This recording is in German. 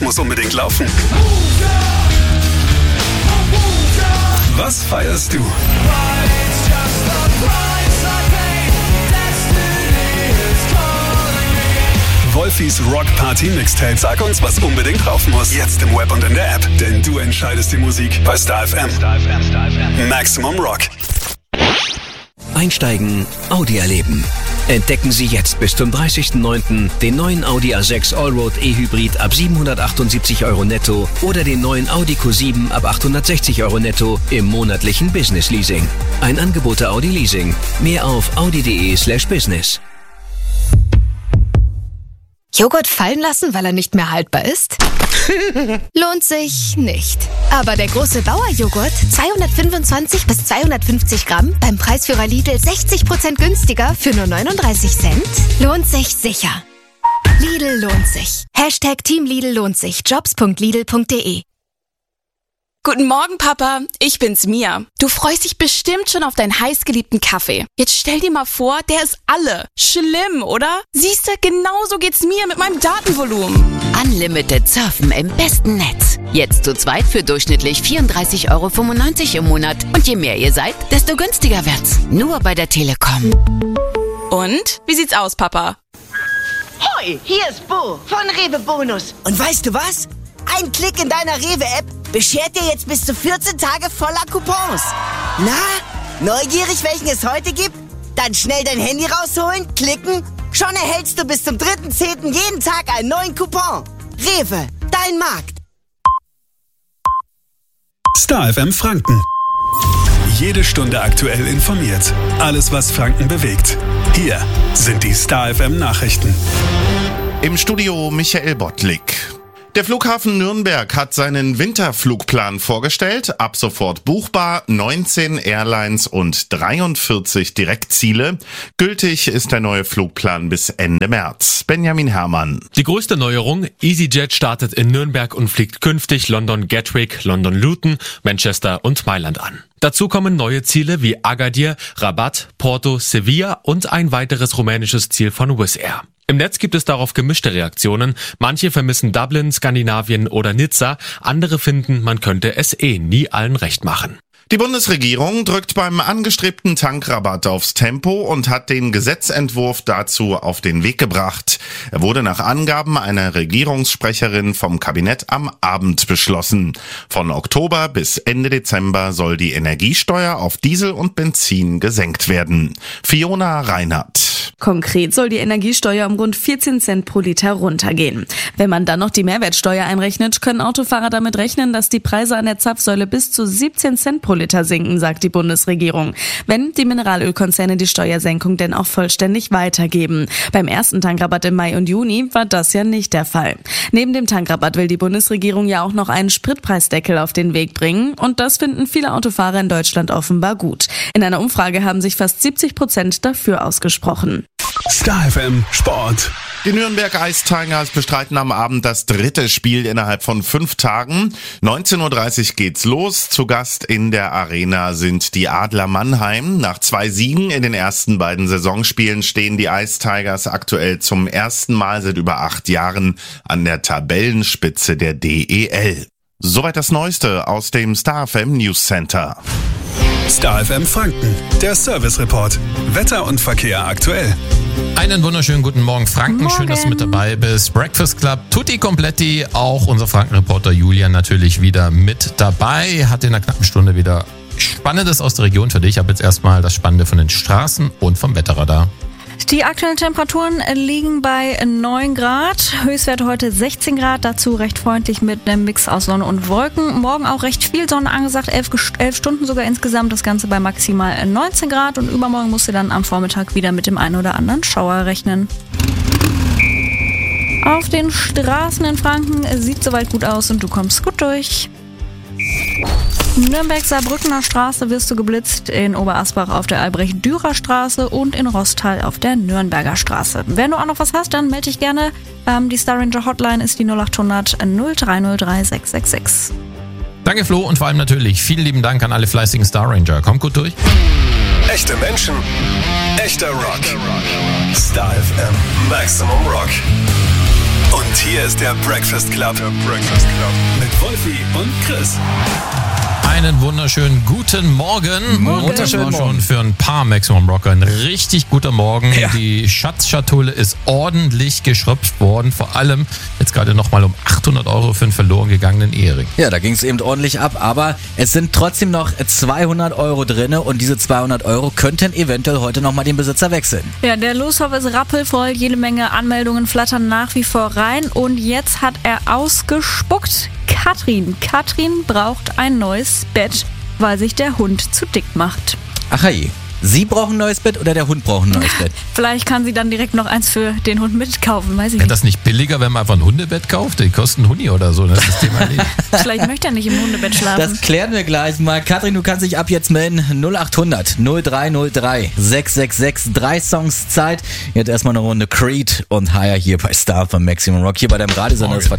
muss unbedingt laufen. Was feierst du? Wolfis Rock Party Mixtape. Sag uns, was unbedingt drauf muss. Jetzt im Web und in der App. Denn du entscheidest die Musik bei Star FM. Maximum Rock. Einsteigen, Audi erleben. Entdecken Sie jetzt bis zum 30.09. den neuen Audi A6 Allroad E-Hybrid ab 778 € netto oder den neuen Audi Q7 ab 860 € netto im monatlichen Business Leasing. Ein Angebot der Audi Leasing. Mehr auf audi.de/business. Joghurt fallen lassen, weil er nicht mehr haltbar ist? Lohnt sich nicht. Aber der große Bauer-Joghurt, 225 bis 250 Gramm, beim Preisführer Lidl 60% günstiger für nur 39 Cent, lohnt sich sicher. Lidl lohnt sich. #Team Lidl lohnt sich. Jobs.lidl.de. Guten Morgen, Papa. Ich bin's, Mia. Du freust dich bestimmt schon auf deinen heißgeliebten Kaffee. Jetzt stell dir mal vor, der ist alle. Schlimm, oder? Siehste, genauso geht's mir mit meinem Datenvolumen. Unlimited Surfen im besten Netz. Jetzt zu zweit für durchschnittlich 34,95 € im Monat. Und je mehr ihr seid, desto günstiger wird's. Nur bei der Telekom. Und? Wie sieht's aus, Papa? Hoi, hier ist Bo von Rewe Bonus. Und weißt du was? Ein Klick in deiner Rewe-App beschert dir jetzt bis zu 14 Tage voller Coupons. Na, neugierig, welchen es heute gibt? Dann schnell dein Handy rausholen, klicken. Schon erhältst du bis zum 3.10. jeden Tag einen neuen Coupon. Rewe, dein Markt. Star FM Franken. Jede Stunde aktuell informiert. Alles, was Franken bewegt. Hier sind die Star FM Nachrichten. Im Studio Michael Bottlik. Der Flughafen Nürnberg hat seinen Winterflugplan vorgestellt. Ab sofort buchbar, 19 Airlines und 43 Direktziele. Gültig ist der neue Flugplan bis Ende März. Benjamin Herrmann. Die größte Neuerung, EasyJet startet in Nürnberg und fliegt künftig London Gatwick, London Luton, Manchester und Mailand an. Dazu kommen neue Ziele wie Agadir, Rabat, Porto, Sevilla und ein weiteres rumänisches Ziel von Wizz Air. Im Netz gibt es darauf gemischte Reaktionen. Manche vermissen Dublin, Skandinavien oder Nizza. Andere finden, man könnte es nie allen recht machen. Die Bundesregierung drückt beim angestrebten Tankrabatt aufs Tempo und hat den Gesetzentwurf dazu auf den Weg gebracht. Er wurde nach Angaben einer Regierungssprecherin vom Kabinett am Abend beschlossen. Von Oktober bis Ende Dezember soll die Energiesteuer auf Diesel und Benzin gesenkt werden. Fiona Reinhardt. Konkret soll die Energiesteuer um rund 14 Cent pro Liter runtergehen. Wenn man dann noch die Mehrwertsteuer einrechnet, können Autofahrer damit rechnen, dass die Preise an der Zapfsäule bis zu 17 Cent pro Liter sinken, sagt die Bundesregierung. Wenn die Mineralölkonzerne die Steuersenkung denn auch vollständig weitergeben. Beim ersten Tankrabatt im Mai und Juni war das ja nicht der Fall. Neben dem Tankrabatt will die Bundesregierung ja auch noch einen Spritpreisdeckel auf den Weg bringen. Und das finden viele Autofahrer in Deutschland offenbar gut. In einer Umfrage haben sich fast 70% dafür ausgesprochen. Star FM Sport. Die Nürnberg Ice Tigers bestreiten am Abend das 3. Spiel innerhalb von 5 Tagen. 19:30 Uhr geht's los. Zu Gast in der Arena sind die Adler Mannheim. Nach 2 Siegen in den ersten beiden Saisonspielen stehen die Ice Tigers aktuell zum ersten Mal seit über 8 Jahren an der Tabellenspitze der DEL. Soweit das Neueste aus dem Star FM News Center. Star FM Franken, der Service Report. Wetter und Verkehr aktuell. Einen wunderschönen guten Morgen, Franken. Schön, dass du mit dabei bist. Breakfast Club, Tutti Kompletti. Auch unser Franken-Reporter Julian natürlich wieder mit dabei. Hat in einer knappen Stunde wieder Spannendes aus der Region für dich. Ich habe jetzt erstmal das Spannende von den Straßen und vom Wetterradar. Die aktuellen Temperaturen liegen bei 9 Grad. Höchstwerte heute 16 Grad. Dazu recht freundlich mit einem Mix aus Sonne und Wolken. Morgen auch recht viel Sonne angesagt. 11 Stunden sogar insgesamt. Das Ganze bei maximal 19 Grad. Und übermorgen musst du dann am Vormittag wieder mit dem einen oder anderen Schauer rechnen. Auf den Straßen in Franken sieht soweit gut aus und du kommst gut durch. Nürnberg-Saarbrückener Straße wirst du geblitzt, in Oberasbach auf der Albrecht-Dürer-Straße und in Rostal auf der Nürnberger Straße. Wenn du auch noch was hast, dann melde dich gerne. Die Star Ranger Hotline ist die 0800 0303 666. Danke Flo und vor allem natürlich vielen lieben Dank an alle fleißigen Star Ranger. Kommt gut durch. Echte Menschen, echter Rock. Star FM Maximum Rock. Und hier ist der Breakfast Club. Mit Wolfi und Chris. Einen wunderschönen guten Morgen. Wunderschönen Das war Morgen. schon für ein paar Maximum Rocker ein richtig guter Morgen. Ja. Die Schatzschatulle ist ordentlich geschröpft worden. Vor allem jetzt gerade nochmal um 800 Euro für einen verloren gegangenen Ehering. Ja, da ging es eben ordentlich ab, aber es sind trotzdem noch 200 Euro drinne und diese 200 Euro könnten eventuell heute nochmal den Besitzer wechseln. Ja, der Loshof ist rappelvoll, jede Menge Anmeldungen flattern nach wie vor rein und jetzt hat er ausgespuckt. Katrin braucht ein neues Bett, weil sich der Hund zu dick macht. Ach je, Sie brauchen ein neues Bett oder der Hund braucht ein neues Bett? Vielleicht kann sie dann direkt noch eins für den Hund mitkaufen, weiß ich Wäre nicht. das nicht billiger, wenn man einfach ein Hundebett kauft? Die kosten einen Huni oder so. Das ist das Thema erledigt. Vielleicht möchte er nicht im Hundebett schlafen. Das klären wir gleich mal. Katrin, du kannst dich ab jetzt melden. 0800 0303 666. 3 Songs Zeit. Jetzt erstmal eine Runde Creed und Higher hier bei Star von Maximum Rock. Hier bei deinem Radiosender.